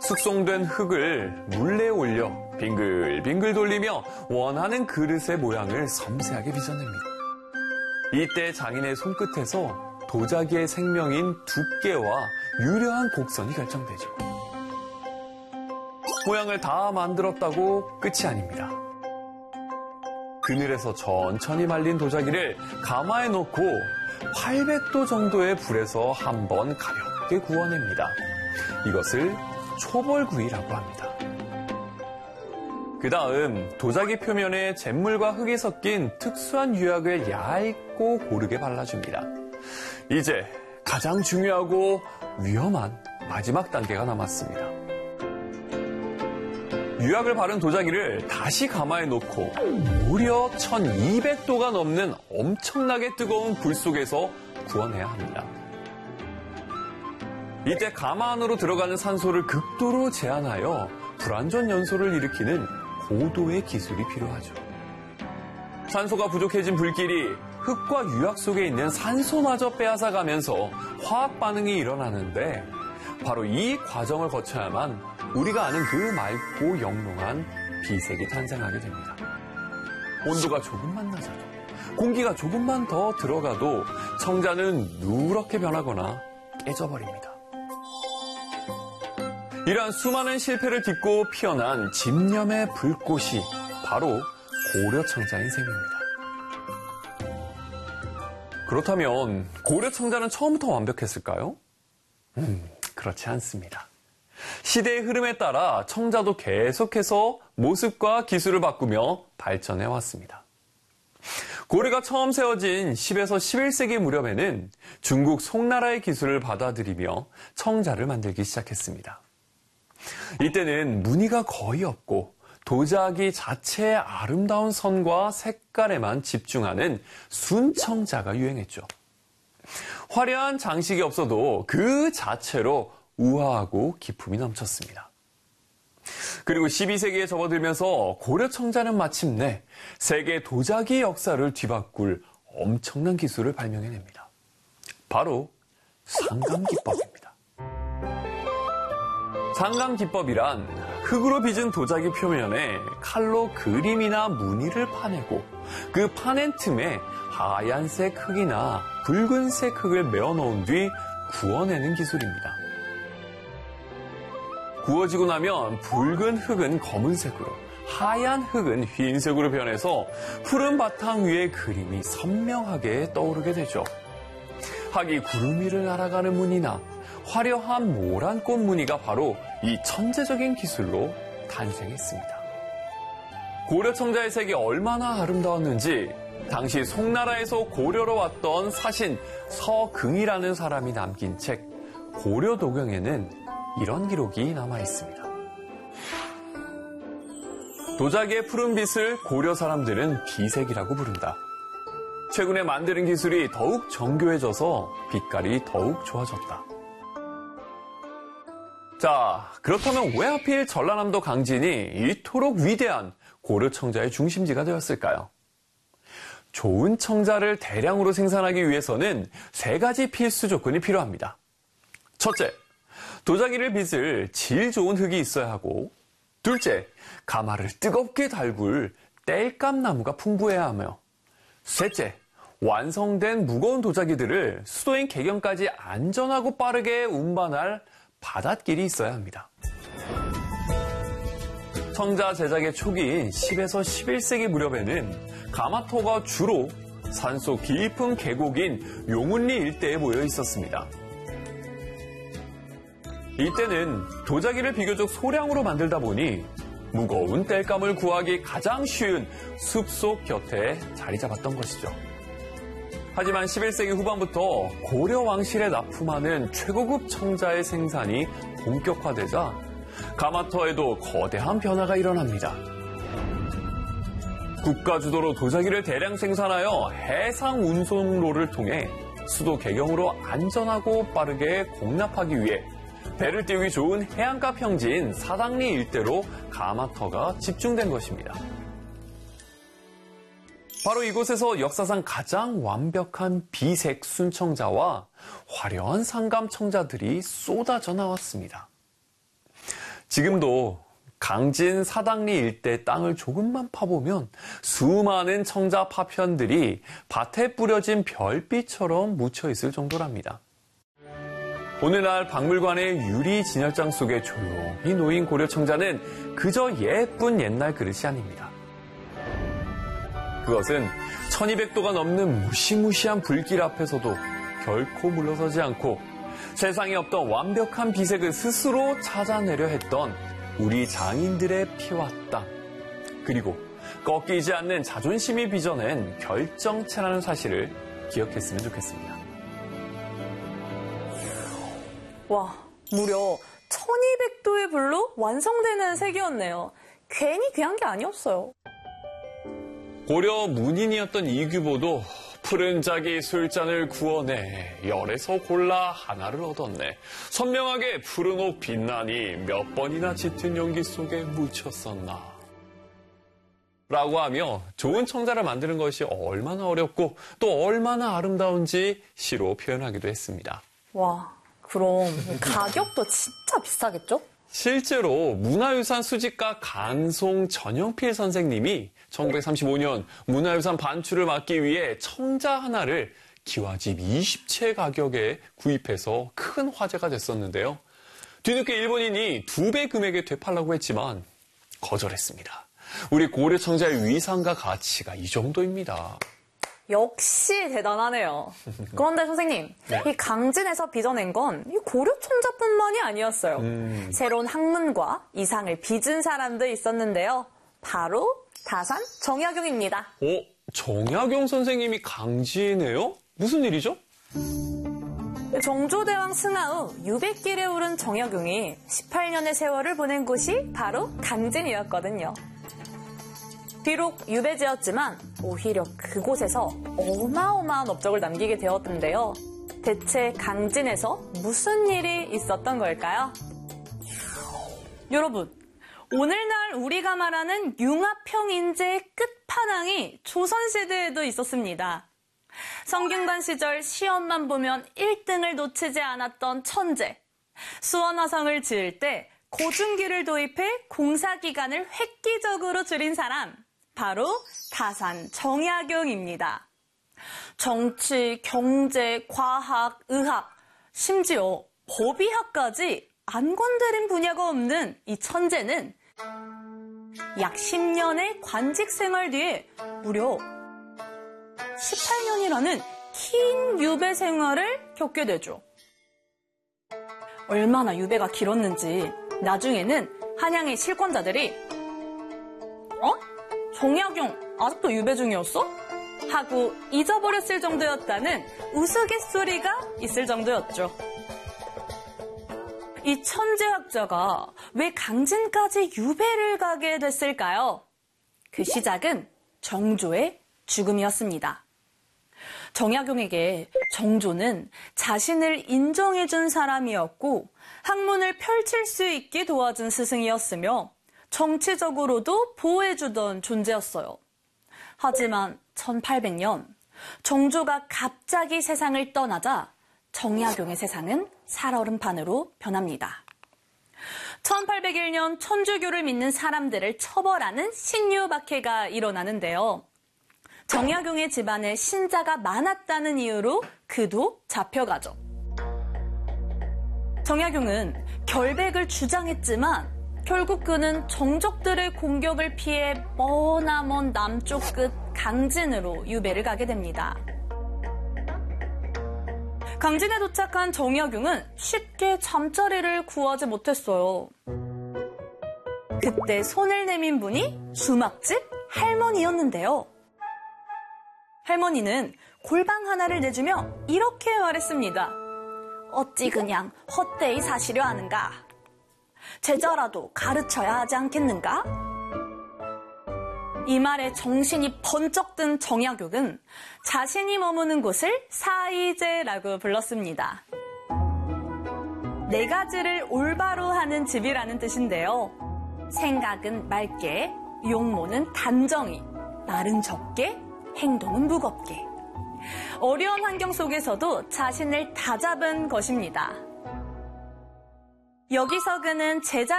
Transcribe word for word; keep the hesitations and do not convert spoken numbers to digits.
숙성된 흙을 물레에 올려 빙글빙글 돌리며 원하는 그릇의 모양을 섬세하게 빚어냅니다. 이때 장인의 손끝에서 도자기의 생명인 두께와 유려한 곡선이 결정되죠. 모양을 다 만들었다고 끝이 아닙니다. 그늘에서 천천히 말린 도자기를 가마에 넣고 팔백 도 정도의 불에서 한번 가볍게 구워냅니다. 이것을 초벌구이라고 합니다. 그 다음 도자기 표면에 잿물과 흙이 섞인 특수한 유약을 얇고 고르게 발라줍니다. 이제 가장 중요하고 위험한 마지막 단계가 남았습니다. 유약을 바른 도자기를 다시 가마에 넣고 무려 천이백 도가 넘는 엄청나게 뜨거운 불 속에서 구워내야 합니다. 이때 가마 안으로 들어가는 산소를 극도로 제한하여 불완전 연소를 일으키는 고도의 기술이 필요하죠. 산소가 부족해진 불길이 흙과 유약 속에 있는 산소마저 빼앗아가면서 화학 반응이 일어나는데 바로 이 과정을 거쳐야만 우리가 아는 그 맑고 영롱한 비색이 탄생하게 됩니다. 온도가 조금만 낮아도, 공기가 조금만 더 들어가도 청자는 누렇게 변하거나 깨져버립니다. 이러한 수많은 실패를 딛고 피어난 집념의 불꽃이 바로 고려청자인 셈입니다. 그렇다면 고려청자는 처음부터 완벽했을까요? 음, 그렇지 않습니다. 시대의 흐름에 따라 청자도 계속해서 모습과 기술을 바꾸며 발전해 왔습니다. 고려가 처음 세워진 십에서 십일 세기 무렵에는 중국 송나라의 기술을 받아들이며 청자를 만들기 시작했습니다. 이때는 무늬가 거의 없고 도자기 자체의 아름다운 선과 색깔에만 집중하는 순청자가 유행했죠. 화려한 장식이 없어도 그 자체로 우아하고 기품이 넘쳤습니다. 그리고 십이 세기에 접어들면서 고려청자는 마침내 세계 도자기 역사를 뒤바꿀 엄청난 기술을 발명해냅니다. 바로 상감기법입니다. 상감기법이란 흙으로 빚은 도자기 표면에 칼로 그림이나 무늬를 파내고 그 파낸 틈에 하얀색 흙이나 붉은색 흙을 메어 넣은 뒤 구워내는 기술입니다. 구워지고 나면 붉은 흙은 검은색으로, 하얀 흙은 흰색으로 변해서 푸른 바탕 위에 그림이 선명하게 떠오르게 되죠. 학이 구름 위를 날아가는 무늬나 화려한 모란 꽃 무늬가 바로 이 천재적인 기술로 탄생했습니다. 고려청자의 색이 얼마나 아름다웠는지 당시 송나라에서 고려로 왔던 사신 서긍이라는 사람이 남긴 책 고려도경에는 이런 기록이 남아 있습니다. 도자기의 푸른빛을 고려 사람들은 비색이라고 부른다. 최근에 만드는 기술이 더욱 정교해져서 빛깔이 더욱 좋아졌다. 자, 그렇다면 왜 하필 전라남도 강진이 이토록 위대한 고려청자의 중심지가 되었을까요? 좋은 청자를 대량으로 생산하기 위해서는 세 가지 필수 조건이 필요합니다. 첫째, 도자기를 빚을 질 좋은 흙이 있어야 하고, 둘째, 가마를 뜨겁게 달굴 땔감나무가 풍부해야 하며, 셋째, 완성된 무거운 도자기들을 수도인 개경까지 안전하고 빠르게 운반할 바닷길이 있어야 합니다. 청자 제작의 초기인 십에서 십일 세기 무렵에는 가마터가 주로 산속 깊은 계곡인 용운리 일대에 모여 있었습니다. 이때는 도자기를 비교적 소량으로 만들다 보니 무거운 땔감을 구하기 가장 쉬운 숲속 곁에 자리 잡았던 것이죠. 하지만 십일 세기 후반부터 고려 왕실에 납품하는 최고급 청자의 생산이 본격화되자 가마터에도 거대한 변화가 일어납니다. 국가 주도로 도자기를 대량 생산하여 해상 운송로를 통해 수도 개경으로 안전하고 빠르게 공납하기 위해 배를 띄우기 좋은 해안가 평지인 사당리 일대로 가마터가 집중된 것입니다. 바로 이곳에서 역사상 가장 완벽한 비색 순청자와 화려한 상감 청자들이 쏟아져 나왔습니다. 지금도 강진 사당리 일대 땅을 조금만 파보면 수많은 청자 파편들이 밭에 뿌려진 별빛처럼 묻혀 있을 정도랍니다. 오늘날 박물관의 유리 진열장 속에 조용히 놓인 고려 청자는 그저 예쁜 옛날 그릇이 아닙니다. 그것은 천이백 도가 넘는 무시무시한 불길 앞에서도 결코 물러서지 않고 세상에 없던 완벽한 비색을 스스로 찾아내려 했던 우리 장인들의 피와 땀, 그리고 꺾이지 않는 자존심이 빚어낸 결정체라는 사실을 기억했으면 좋겠습니다. 와, 무려 천이백 도의 불로 완성되는 색이었네요. 괜히 귀한 게 아니었어요. 고려 문인이었던 이규보도 푸른 자기 술잔을 구워내 열에서 골라 하나를 얻었네. 선명하게 푸른 옷 빛나니 몇 번이나 짙은 연기 속에 묻혔었나. 라고 하며 좋은 청자를 만드는 것이 얼마나 어렵고 또 얼마나 아름다운지 시로 표현하기도 했습니다. 와, 그럼 가격도 진짜 비싸겠죠? 실제로 문화유산 수집가 간송 전영필 선생님이 천구백삼십오 년 문화유산 반출을 막기 위해 청자 하나를 기와집 이십 채 가격에 구입해서 큰 화제가 됐었는데요. 뒤늦게 일본인이 두 배 금액에 되팔라고 했지만 거절했습니다. 우리 고려 청자의 위상과 가치가 이 정도입니다. 역시 대단하네요. 그런데 선생님, 네. 이 강진에서 빚어낸 건 이 고려 청자뿐만이 아니었어요. 음. 새로운 학문과 이상을 빚은 사람도 있었는데요. 바로 다산 정약용입니다. 어? 정약용 선생님이 강진이네요? 무슨 일이죠? 정조대왕 승하 후 유백길에 오른 정약용이 십팔 년의 세월을 보낸 곳이 바로 강진이었거든요. 비록 유배지였지만 오히려 그곳에서 어마어마한 업적을 남기게 되었던데요. 대체 강진에서 무슨 일이 있었던 걸까요? 여러분, 오늘날 우리가 말하는 융합형 인재의 끝판왕이 조선시대에도 있었습니다. 성균관 시절 시험만 보면 일 등을 놓치지 않았던 천재. 수원화성을 지을 때 고중기를 도입해 공사기간을 획기적으로 줄인 사람. 바로 다산 정약용입니다. 정치, 경제, 과학, 의학, 심지어 법의학까지 안 건드린 분야가 없는 이 천재는 약 십 년의 관직 생활 뒤에 무려 십팔 년이라는 긴 유배 생활을 겪게 되죠. 얼마나 유배가 길었는지 나중에는 한양의 실권자들이 어? 정약용 아직도 유배 중이었어? 하고 잊어버렸을 정도였다는 우스갯소리가 있을 정도였죠. 이 천재학자가 왜 강진까지 유배를 가게 됐을까요? 그 시작은 정조의 죽음이었습니다. 정약용에게 정조는 자신을 인정해준 사람이었고 학문을 펼칠 수 있게 도와준 스승이었으며 정치적으로도 보호해주던 존재였어요. 하지만 천팔백 년 정조가 갑자기 세상을 떠나자 정약용의 세상은 살얼음판으로 변합니다. 천팔백일 년 천주교를 믿는 사람들을 처벌하는 신유박해가 일어나는데요. 정약용의 집안에 신자가 많았다는 이유로 그도 잡혀가죠. 정약용은 결백을 주장했지만 결국 그는 정적들의 공격을 피해 머나먼 남쪽 끝 강진으로 유배를 가게 됩니다. 강진에 도착한 정약용은 쉽게 잠자리를 구하지 못했어요. 그때 손을 내민 분이 주막집 할머니였는데요. 할머니는 골방 하나를 내주며 이렇게 말했습니다. 어찌 그냥 헛되이 사시려 하는가? 제자라도 가르쳐야 하지 않겠는가? 이 말에 정신이 번쩍 든 정약용은 자신이 머무는 곳을 사이제라고 불렀습니다. 네 가지를 올바로 하는 집이라는 뜻인데요. 생각은 맑게, 용모는 단정히, 말은 적게, 행동은 무겁게. 어려운 환경 속에서도 자신을 다잡은 것입니다. 여기서 그는 제자